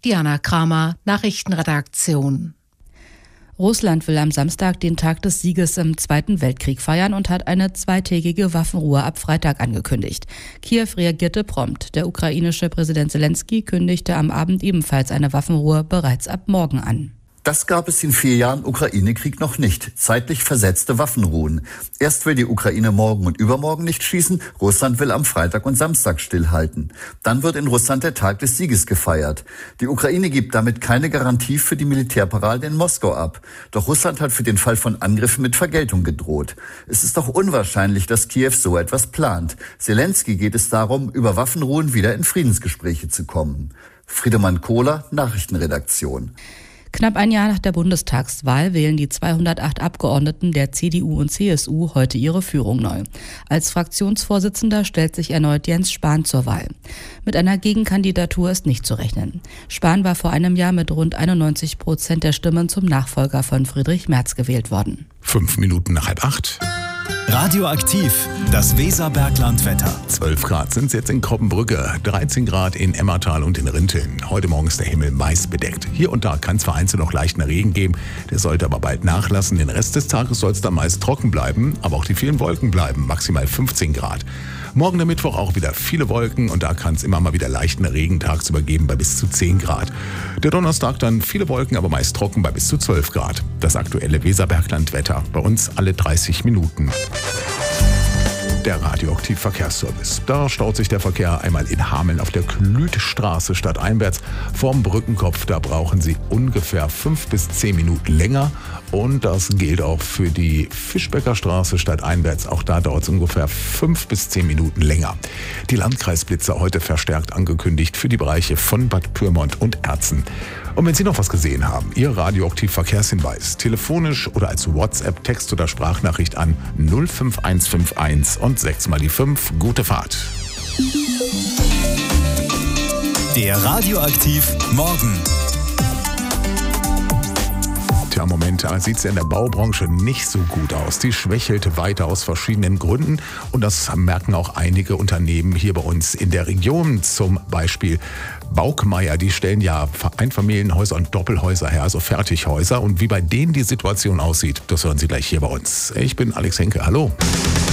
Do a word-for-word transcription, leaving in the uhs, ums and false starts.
Diana Kramer, Nachrichtenredaktion. Russland will am Samstag den Tag des Sieges im Zweiten Weltkrieg feiern und hat eine zweitägige Waffenruhe ab Freitag angekündigt. Kiew reagierte prompt. Der ukrainische Präsident Selenskyj kündigte am Abend ebenfalls eine Waffenruhe bereits ab morgen an. Das gab es in vier Jahren Ukraine-Krieg noch nicht. Zeitlich versetzte Waffenruhen. Erst will die Ukraine morgen und übermorgen nicht schießen. Russland will am Freitag und Samstag stillhalten. Dann wird in Russland der Tag des Sieges gefeiert. Die Ukraine gibt damit keine Garantie für die Militärparade in Moskau ab. Doch Russland hat für den Fall von Angriffen mit Vergeltung gedroht. Es ist doch unwahrscheinlich, dass Kiew so etwas plant. Selenskyj geht es darum, über Waffenruhen wieder in Friedensgespräche zu kommen. Friedemann Kohler, Nachrichtenredaktion. Knapp ein Jahr nach der Bundestagswahl wählen die zweihundertacht Abgeordneten der C D U und C S U heute ihre Führung neu. Als Fraktionsvorsitzender stellt sich erneut Jens Spahn zur Wahl. Mit einer Gegenkandidatur ist nicht zu rechnen. Spahn war vor einem Jahr mit rund einundneunzig Prozent der Stimmen zum Nachfolger von Friedrich Merz gewählt worden. Fünf Minuten nach halb acht. Radioaktiv, das Weserberglandwetter. zwölf Grad sind es jetzt in Kroppenbrücke, dreizehn Grad in Emmertal und in Rinteln. Heute Morgen ist der Himmel meist bedeckt. Hier und da kann es vereinzelt noch leichten Regen geben, der sollte aber bald nachlassen. Den Rest des Tages soll es dann meist trocken bleiben, aber auch die vielen Wolken bleiben, maximal fünfzehn Grad. Morgen der Mittwoch auch wieder viele Wolken und da kann es immer mal wieder leichten Regen tagsüber geben bei bis zu zehn Grad. Der Donnerstag dann viele Wolken, aber meist trocken bei bis zu zwölf Grad. Das aktuelle Weserberglandwetter bei uns alle dreißig Minuten. Der Radioaktiv-Verkehrsservice. Da staut sich der Verkehr einmal in Hameln auf der Klütstraße stadteinwärts. Vorm Brückenkopf, da brauchen Sie ungefähr fünf bis zehn Minuten länger. Und das gilt auch für die Fischbeckerstraße stadteinwärts. Auch da dauert es ungefähr fünf bis zehn Minuten länger. Die Landkreisblitzer heute verstärkt angekündigt für die Bereiche von Bad Pyrmont und Erzen. Und wenn Sie noch was gesehen haben, Ihr Radioaktiv-Verkehrshinweis, telefonisch oder als WhatsApp, Text- oder Sprachnachricht an null fünf eins fünf eins und sechs mal die fünf. Gute Fahrt. Der Radioaktiv Morgen. Tja, im Moment sieht es in der Baubranche nicht so gut aus. Die schwächelt weiter aus verschiedenen Gründen und das merken auch einige Unternehmen hier bei uns in der Region. Zum Beispiel Baukmeier, die stellen ja Einfamilienhäuser und Doppelhäuser her, also Fertighäuser. Und wie bei denen die Situation aussieht, das hören Sie gleich hier bei uns. Ich bin Alex Henke, hallo.